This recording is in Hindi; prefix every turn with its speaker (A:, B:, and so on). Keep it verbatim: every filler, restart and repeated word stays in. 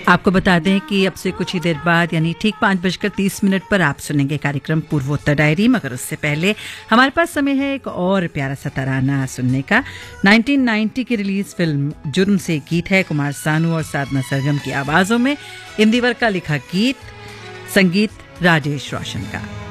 A: आपको बता दें कि अब से कुछ ही देर बाद यानी ठीक पांच बजकर तीस मिनट पर आप सुनेंगे कार्यक्रम पूर्वोत्तर डायरी, मगर उससे पहले हमारे पास समय है एक और प्यारा सा तराना सुनने का। उन्नीस सौ नब्बे की रिलीज फिल्म जुर्म से गीत है कुमार सानू और साधना सरगम की आवाजों में। इंदिवर का लिखा गीत, संगीत राजेश रोशन का।